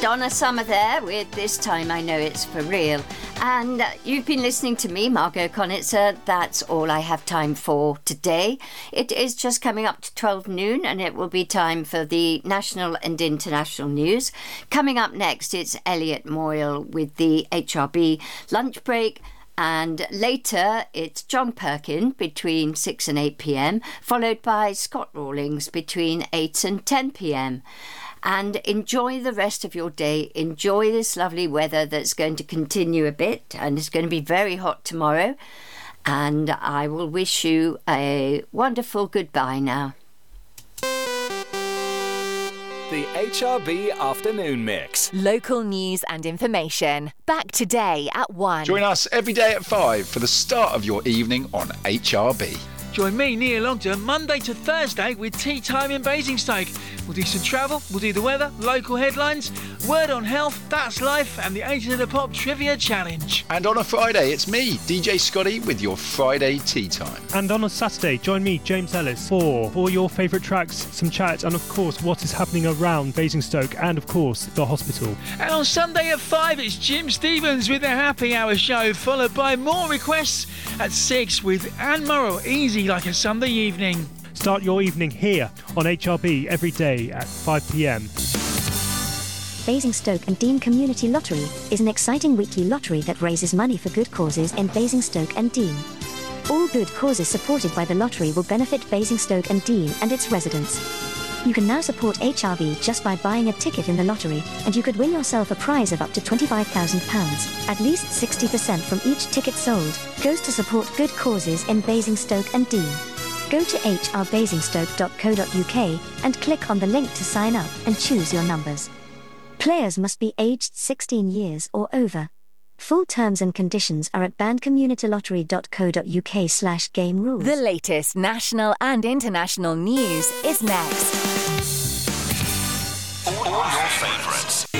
Donna Summer there with This Time I Know It's For Real. And you've been listening to me, Margot Conitzer. That's all I have time for today. It is just coming up to 12 noon and it will be time for the national and international news. Coming up next, it's Elliot Moyle with the HRB lunch break. And later, it's John Perkin between 6 and 8 p.m, followed by Scott Rawlings between 8 and 10 p.m. And enjoy the rest of your day. Enjoy this lovely weather that's going to continue a bit and it's going to be very hot tomorrow. And I will wish you a wonderful goodbye now. The HRB Afternoon Mix. Local news and information. Back today at 1. Join us every day at 5 for the start of your evening on HRB. Join me, Neil Ogden, Monday to Thursday with Tea Time in Basingstoke. We'll do some travel, we'll do the weather, local headlines, word on health, that's life, and the Ages of the Pop Trivia Challenge. And on a Friday, it's me, DJ Scotty, with your Friday Tea Time. And on a Saturday, join me, James Ellis, for your favourite tracks, some chat, and of course, what is happening around Basingstoke, and of course, the hospital. And on Sunday at 5, it's Jim Stevens with the Happy Hour show, followed by more requests at 6 with Anne Murrell, Easy Like a Sunday Evening. Start your evening here on HRB every day at 5 p.m. Basingstoke and Dean Community Lottery is an exciting weekly lottery that raises money for good causes in Basingstoke and Dean. All good causes supported by the lottery will benefit Basingstoke and Dean and its residents. You can now support HRB just by buying a ticket in the lottery, and you could win yourself a prize of up to £25,000. At least 60% from each ticket sold goes to support good causes in Basingstoke and Dean. Go to hrbasingstoke.co.uk and click on the link to sign up and choose your numbers. Players must be aged 16 years or over. Full terms and conditions are at bandcommunitylottery.co.uk/game rules. The latest national and international news is next. All your favourites.